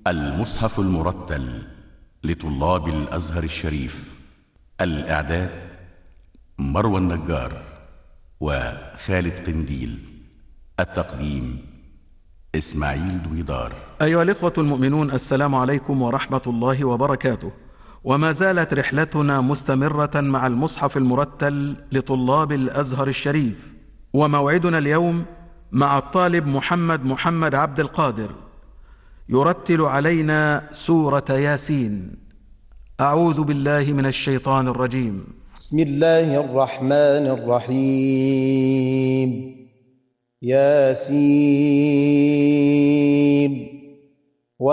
المصحف المرتل لطلاب الأزهر الشريف. الإعداد مروى النجار وخالد قنديل. التقديم إسماعيل دويدار. أيها الإخوة المؤمنون، السلام عليكم ورحمة الله وبركاته. وما زالت رحلتنا مستمرة مع المصحف المرتل لطلاب الأزهر الشريف، وموعدنا اليوم مع الطالب محمد عبد القادر يرتل علينا سورة ياسين. أعوذ بالله من الشيطان الرجيم. بسم الله الرحمن الرحيم. ياسين